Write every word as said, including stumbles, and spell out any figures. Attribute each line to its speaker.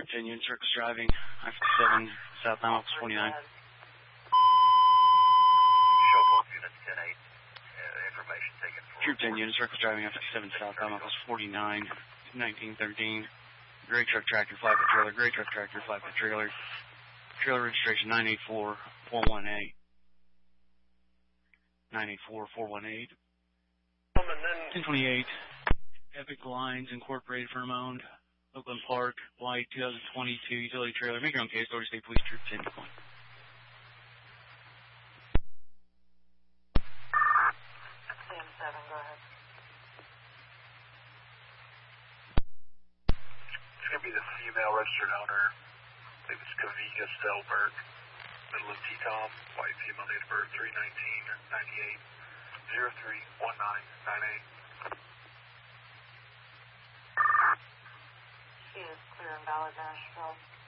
Speaker 1: Troop ten units, Circus driving, I fifty-seven, southbound, Office forty-nine.
Speaker 2: Showboat unit ten eight, uh, information taken for...
Speaker 1: Troop ten units, Circus driving, I fifty-seven, southbound, Office forty-nine, nineteen thirteen. Gray truck tractor, flatbed trailer, gray truck tractor, flatbed trailer. Trailer registration nine eight four four one eight. nine eight four four one eight. ten twenty-eight. Epic Lines Incorporated, firm owned. Oakland Park, white, twenty twenty-two, utility trailer. Make your own case, Georgia State Police Troop ten.
Speaker 2: ten seven, go ahead. It's going to be the female registered owner. I believe it's Kavika Stelberg. Middle of T-Tom, white female, date of birth three nineteen ninety-eight, zero three one nine nine eight. She is clear and valid, Nashville.